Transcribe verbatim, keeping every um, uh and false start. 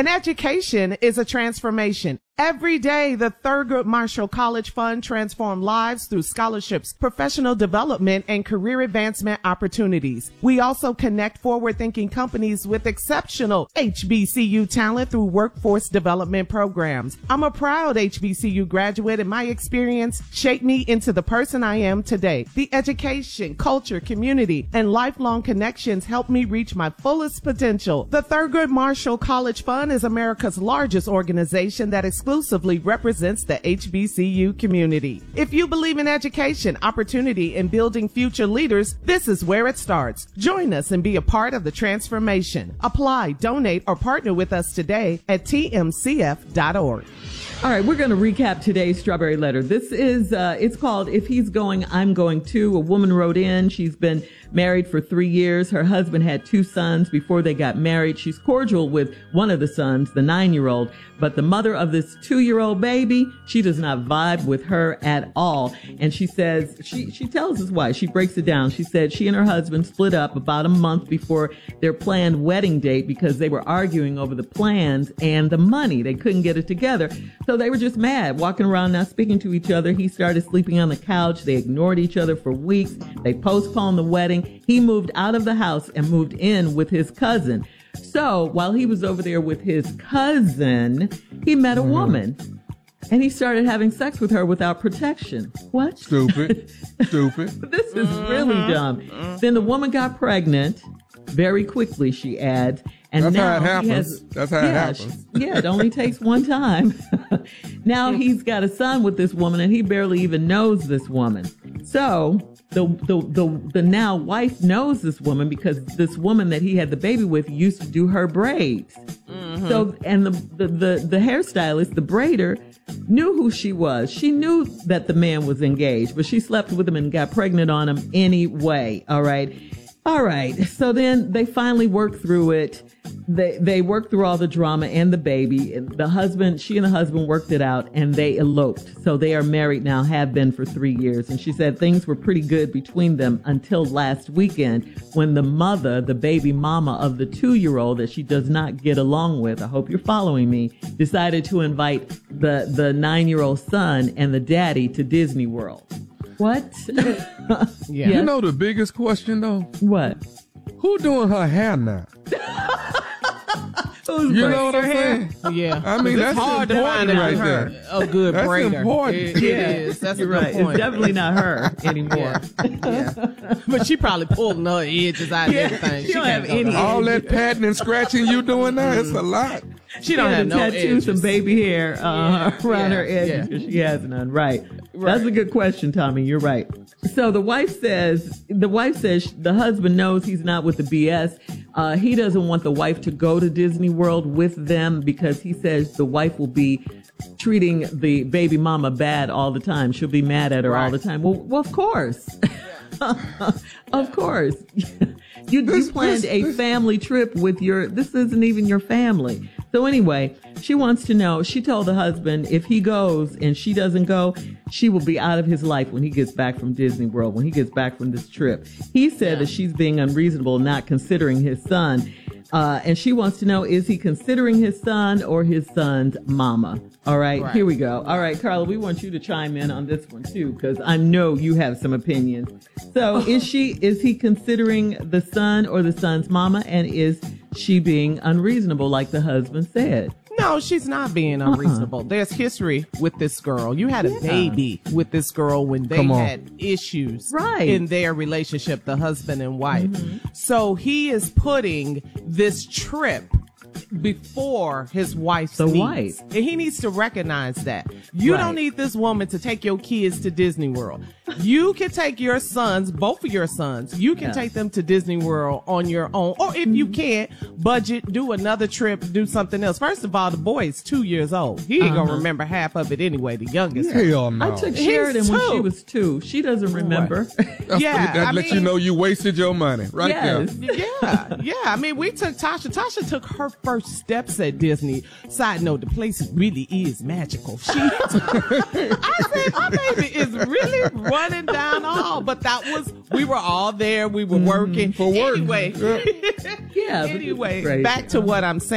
An education is a transformation. Every day, the Thurgood Marshall College Fund transforms lives through scholarships, professional development, and career advancement opportunities. We also connect forward-thinking companies with exceptional H B C U talent through workforce development programs. I'm a proud H B C U graduate, and my experience shaped me into the person I am today. The education, culture, community, and lifelong connections helped me reach my fullest potential. The Thurgood Marshall College Fund is America's largest organization that exclusively represents the H B C U community. If you believe in education, opportunity, and building future leaders, this is where it starts. Join us and be a part of the transformation. Apply, donate, or partner with us today at T M C F dot org. All right, we're going to recap today's Strawberry Letter. This is, uh, it's called If He's Going, I'm Going Too. A woman wrote in. She's been married for three years. Her husband had two sons before they got married. She's cordial with one of the sons, the nine-year-old, but the mother of this two-year-old baby, she does not vibe with her at all. And she says, she, she tells us why. She breaks it down. She said she and her husband split up about a month before their planned wedding date because they were arguing over the plans and the money. They couldn't get it together. So they were just mad, walking around not speaking to each other. He started sleeping on the couch. They ignored each other for weeks. They postponed the wedding. He moved out of the house and moved in with his cousin. So while he was over there with his cousin, he met a mm-hmm. woman. And he started having sex with her without protection. What? Stupid. Stupid. This is really dumb. Mm-hmm. Then the woman got pregnant very quickly, she adds. And That's now how it happens. He has, That's how yeah, it happens. She, yeah, it only takes one time. Now he's got a son with this woman, and he barely even knows this woman. So the the the, the now wife knows this woman because this woman that he had the baby with used to do her braids. Mm-hmm. So and the, the the the hairstylist, the braider, knew who she was. She knew that the man was engaged, but she slept with him and got pregnant on him anyway. All right. All right. So then they finally worked through it. They they worked through all the drama and the baby. The husband, she and the husband worked it out and they eloped. So they are married now, have been for three years. And she said things were pretty good between them until last weekend when the mother, the baby mama of the two-year-old that she does not get along with, I hope you're following me, decided to invite the, the nine-year-old son and the daddy to Disney World. What? Yeah. You know the biggest question though? What? Who doing her hair now? Who's you know what I'm saying? Yeah. I mean, that's hard to find important right her. there. A good That's braider. important. It, it Yeah. is. That's You're a good right. point. It's definitely not her anymore. Yeah. Yeah. But she probably pulling her edges out and Yeah. everything. She don't have any All that patting and scratching you doing now, it's a lot. She don't yeah, have no tattoo edges. some baby hair uh, Yeah, around yeah, her edges yeah. because she has none. Right. Right. That's a good question, Tommy. You're right. So the wife says, the wife says the husband knows he's not with the B S. Uh, he doesn't want the wife to go to Disney World with them because he says the wife will be treating the baby mama bad all the time. She'll be mad at her Right. all the time. Well, well of course. Of course. You, This- you planned this- a this- family trip with your, this isn't even your family. So anyway, she wants to know, she told the husband if he goes and she doesn't go, she will be out of his life when he gets back from Disney World, when he gets back from this trip. He said Yeah. that she's being unreasonable, not considering his son. Uh, and she wants to know, is he considering his son or his son's mama? All right, Right. here we go. All right, Carla, we want you to chime in on this one too, because I know you have some opinions. So is she, is he considering the son or the son's mama? And is she being unreasonable like the husband said? No, she's not being unreasonable. Uh-uh. There's history with this girl. You had a Yeah. baby with this girl when they Come on. had issues Right. in their relationship, the husband and wife. Mm-hmm. So he is putting this trip before his wife's The needs. wife. And he needs to recognize that. You Right. don't need this woman to take your kids to Disney World. You can take your sons, both of your sons, you can Yeah. take them to Disney World on your own. Or if you can't, budget, do another trip, do something else. First of all, the boy is two years old. He ain't Uh-huh. gonna remember half of it anyway, the youngest. Hell no. I took He's Sheridan when she two. was two. She doesn't remember. That's- Yeah, that I let you mean- know you wasted your money right Yes. there. Yeah, yeah. I mean, we took Tasha. Tasha took her first steps at Disney. Side note, the place really is magical. She, I said, my baby is really running down the hall. But that was, we were all there. We were working. For work. Anyway, Yeah. Yeah, but anyway, it's crazy. back to what I'm saying.